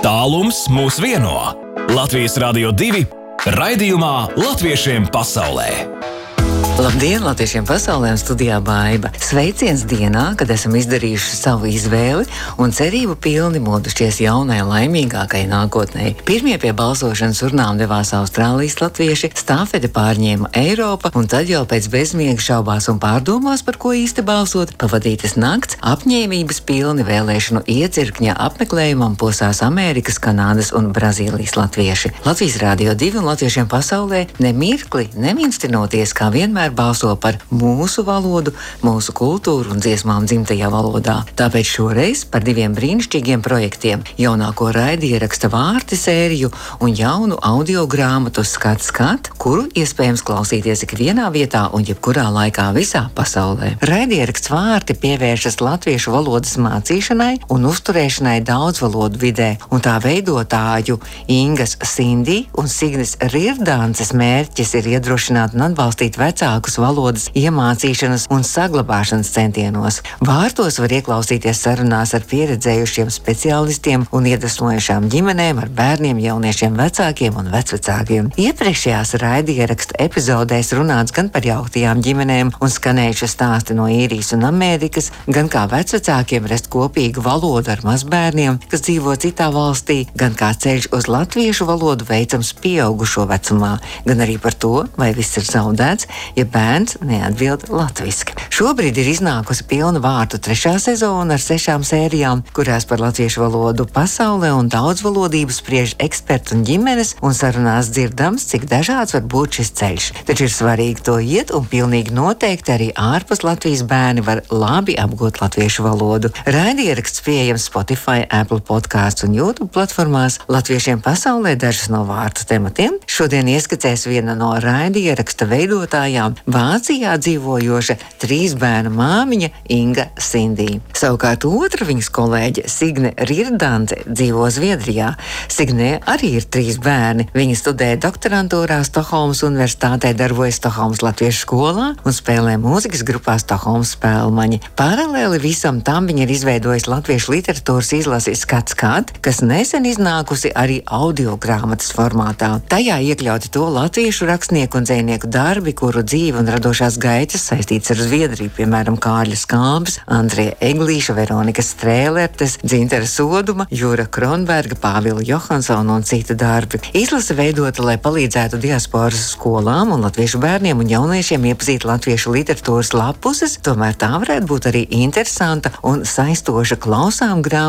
Tālums mūs vieno. Latvijas Radio 2 raidījumā Latviešiem pasaulē. Labdien, latviešiem pasaulē, un studijā Baiba. Sveiciens dienā, kad esam izdarījuši savu izvēli un cerību pilni modušies jaunai, laimīgākai nākotnē. Pirmie pie balsošanas urnām devās Austrālijas latvieši, stafeti pārņēma Eiropa, un tad jau pēc bezmiega šaubās un pārdomās, par ko īsti balsot, pavadītas nakts, apņēmības pilni vēlēšanu iecirkņa apmeklējumam posās Amerikas, Kanādas un Brazīlijas latvieši. Latvijas Radio 2 un latviešiem pasaulē nemirkli neminstinoties, kā vienmēr balso par mūsu valodu, mūsu kultūru un dziesmām dzimtajā valodā. Tāpēc šoreiz par diviem brīnišķīgiem projektiem - jaunāko raidieraksta vārti sēriju un jaunu audio grāmatu Skat, kuru iespējams klausīties ikvienā vietā un jebkurā laikā visā pasaulē. Raidieraksts vārti pievēršas latviešu valodas mācīšanai un uzturēšanai daudzvalodu vidē, un tā veidotāju Ingas Sindī un Signes Rirdānces mērķis ir iedrošināt un atbalstīt vecākus valodas iemācīšanas un saglabāšanas centienos. Vārtos var ieklausīties sarunās ar pieredzējušiem speciālistiem un iedvesmojušām ģimenēm ar bērniem, jauniešiem, vecākiem un vecvecākiem. Iepriekšējās raidieraksta epizodēs runāts gan par jauktajām ģimenēm un skanējuši stāsti no Īrijas un Amerikas, gan kā vecvecākiem rast kopīgu valodu ar mazbērniem, kas dzīvo citā valstī, gan kā ceļš uz latviešu valodu veicams pieaugušo vecumā, gan arī par to, vai viss ir zaudēts, ja bērns neatbild latviski. Šobrīd ir iznākusi pilna vārtu 3. sezona ar 6 sērijām, kurās par latviešu valodu pasaulē un daudzvalodību spriež eksperti un ģimenes, un sarunās dzirdams, cik dažāds var būt šis ceļš. Taču ir svarīgi to iet, un pilnīgi noteikti arī ārpus Latvijas bērni var labi apgūt latviešu valodu. Raidieraksts pieejams Spotify, Apple podcasts un YouTube platformās. Latviešiem pasaulē dažas no vārtu tematiem. Šodien ieskicēs viena no raidieraksta veidotājām, Vācijā dzīvojoša 3 bērnu māmiņa Inga Sindī. Savukārt otra viņas kolēģe Signe Rirdānce dzīvo Zviedrijā. Signē arī ir 3 bērni. Viņa studē doktorantūrā Stokholmas universitātē, darbojas Stokholmas latviešu skolā un spēlē mūzikas grupā Stokholmas spēlmaņi. Paralēli visam tam viņa ir izveidojusi latviešu literatūras izlasi Skat, kas nesen iznākusi arī audio grāmatas formātā. Tajā iekļauti to latviešu rakstnieku un dzejnieku darbi, kuru dzīve un radošās gaitas saistīts ar Zviedriju, piemēram, Kārļa Skābes, Andrija Eglīša, Veronika Strēlertes, Dzintara Soduma, Jūra Kronberga, Pāvila Johansona un citi darbi. Izlase veidota, lai palīdzētu diasporas skolām un latviešu bērniem un jauniešiem iepazīt latviešu literatūras lapuses, tomēr tā varētu būt arī interesanta un saistoša klausām grāmata